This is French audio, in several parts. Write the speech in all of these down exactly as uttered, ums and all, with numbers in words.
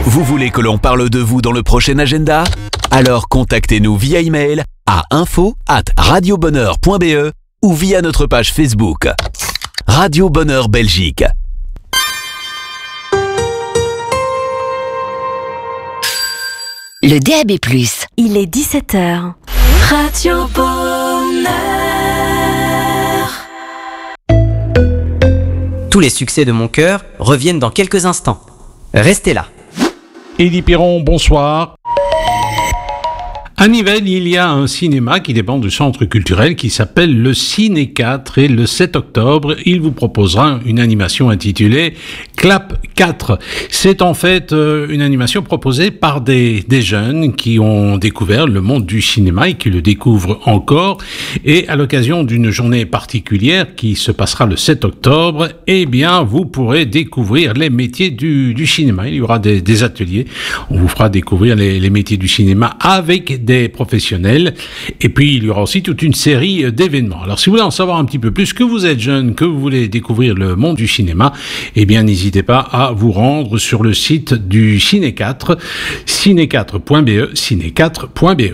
Vous voulez que l'on parle de vous dans le prochain agenda? Alors contactez-nous via email à info arobase radiobonheur point b e ou via notre page Facebook. Radio Bonheur Belgique. Le D A B plus. Il est dix-sept heures. Radio Bonheur. Tous les succès de mon cœur reviennent dans quelques instants. Restez là. Élie Piron, bonsoir. À Nivelles, il y a un cinéma qui dépend du centre culturel qui s'appelle le Ciné quatre et le sept octobre, il vous proposera une animation intitulée Clap quatre. C'est en fait euh, une animation proposée par des, des jeunes qui ont découvert le monde du cinéma et qui le découvrent encore. Et à l'occasion d'une journée particulière qui se passera le sept octobre, eh bien, vous pourrez découvrir les métiers du, du cinéma. Il y aura des, des ateliers. On vous fera découvrir les, les métiers du cinéma avec des des professionnels, et puis il y aura aussi toute une série d'événements. Alors si vous voulez en savoir un petit peu plus, que vous êtes jeune, que vous voulez découvrir le monde du cinéma, eh bien n'hésitez pas à vous rendre sur le site du Ciné quatre, ciné quatre point b e, ciné quatre point b e.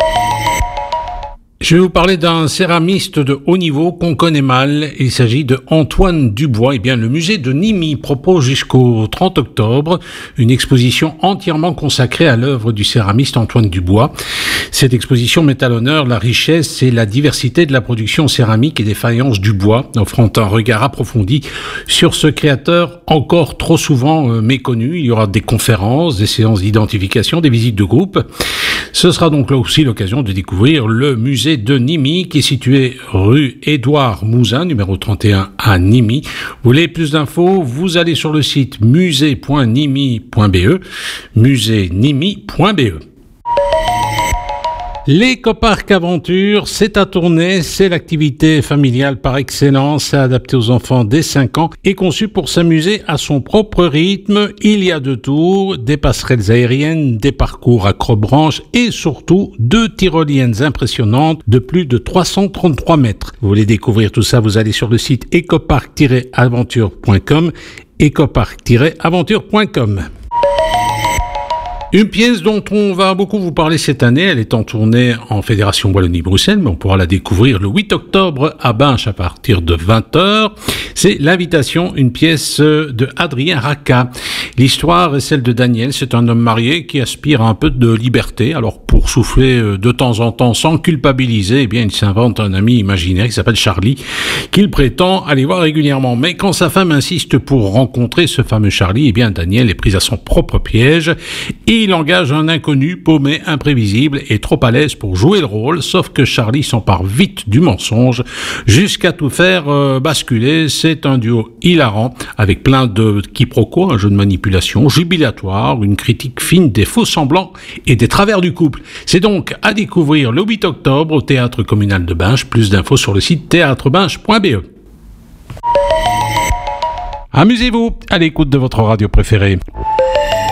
Je vais vous parler d'un céramiste de haut niveau qu'on connaît mal. Il s'agit de Antoine Dubois. Eh bien, le musée de Nimy propose jusqu'au trente octobre une exposition entièrement consacrée à l'œuvre du céramiste Antoine Dubois. Cette exposition met à l'honneur la richesse et la diversité de la production céramique et des faïences du bois, offrant un regard approfondi sur ce créateur encore trop souvent euh, méconnu. Il y aura des conférences, des séances d'identification, des visites de groupe. Ce sera donc là aussi l'occasion de découvrir le musée de Nimy qui est situé rue Édouard Mouzin, numéro trente et un à Nimy. Vous voulez plus d'infos? Vous allez sur le site musée point nimy point b e, musée nimy point b e. L'écoparc Aventure, c'est à Tournai, c'est l'activité familiale par excellence, adaptée aux enfants dès cinq ans et conçue pour s'amuser à son propre rythme. Il y a deux tours, des passerelles aériennes, des parcours acrobranches et surtout deux tyroliennes impressionnantes de plus de trois cent trente-trois mètres. Vous voulez découvrir tout ça, vous allez sur le site écoparc tiret aventure point com, écoparc tiret aventure point com. Une pièce dont on va beaucoup vous parler cette année, elle est en tournée en Fédération Wallonie-Bruxelles, mais on pourra la découvrir le huit octobre à Binche à partir de vingt heures. C'est L'Invitation, une pièce de Adrien Racca. L'histoire est celle de Daniel, c'est un homme marié qui aspire à un peu de liberté. Alors pour souffler de temps en temps sans culpabiliser, eh bien il s'invente un ami imaginaire qui s'appelle Charlie, qu'il prétend aller voir régulièrement. Mais quand sa femme insiste pour rencontrer ce fameux Charlie, eh bien Daniel est pris à son propre piège et il engage un inconnu paumé, imprévisible et trop à l'aise pour jouer le rôle, sauf que Charlie s'empare vite du mensonge jusqu'à tout faire euh, basculer. C'est un duo hilarant avec plein de quiproquos, un jeu de manipulation jubilatoire, une critique fine des faux semblants et des travers du couple. C'est donc à découvrir le huit octobre au Théâtre Communal de Binche. Plus d'infos sur le site théâtre binche point b e. Amusez-vous à l'écoute de votre radio préférée.